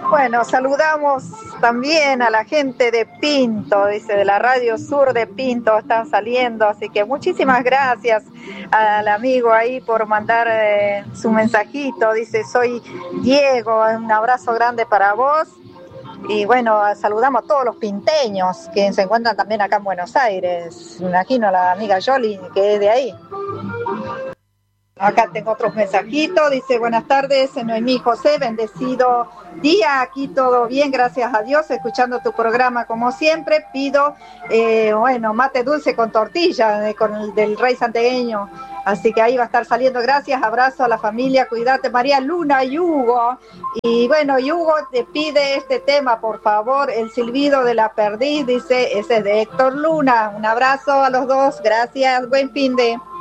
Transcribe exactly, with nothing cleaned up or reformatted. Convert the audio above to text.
Bueno, saludamos también a la gente de Pinto, dice, de la Radio Sur de Pinto están saliendo, así que muchísimas gracias al amigo ahí por mandar eh, su mensajito, dice, soy Diego, un abrazo grande para vos. Y bueno, saludamos a todos los pinteños que se encuentran también acá en Buenos Aires. Me imagino a la amiga Yoli que es de ahí. Acá tengo otros mensajitos, dice buenas tardes, Noemí José, bendecido día, aquí todo bien, gracias a Dios, escuchando tu programa como siempre, pido, eh, bueno, mate dulce con tortilla, eh, con el del rey santiagueño, así que ahí va a estar saliendo, gracias, abrazo a la familia, cuídate María Luna y Hugo, y bueno, y Hugo te pide este tema, por favor, el silbido de la perdiz, dice, ese es de Héctor Luna, un abrazo a los dos, gracias, buen fin de...